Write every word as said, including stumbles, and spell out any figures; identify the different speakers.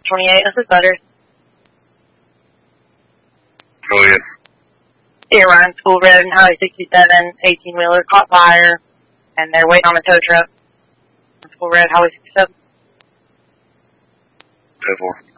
Speaker 1: twenty-eight, this is Butters.
Speaker 2: Go ahead.
Speaker 1: Deer Ryan School Road and Highway sixty-seven, eighteen-wheeler caught fire, and they're waiting on a tow truck. School Road, Highway sixty-seven.
Speaker 2: ten four.